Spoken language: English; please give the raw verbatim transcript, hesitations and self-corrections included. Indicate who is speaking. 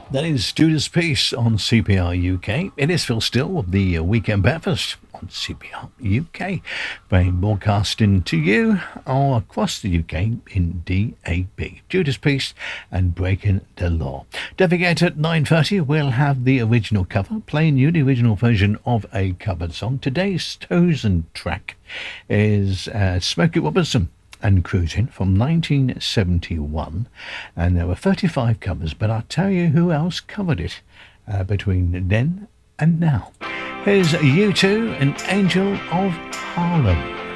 Speaker 1: That is Judas Priest on C P R U K. It is Phil Still with the uh, Weekend Breakfast on C P R U K. Being broadcasting to you all across the U K in D A B. Judas Priest and Breaking the Law. Don't forget at nine thirty we'll have the original cover, playing you the original version of a covered song. Today's chosen track is uh, Smokey Robinson and Cruising from nineteen seventy-one, and there were thirty-five covers, but I'll tell you who else covered it uh, between then and now. Here's U two and Angel of Harlem.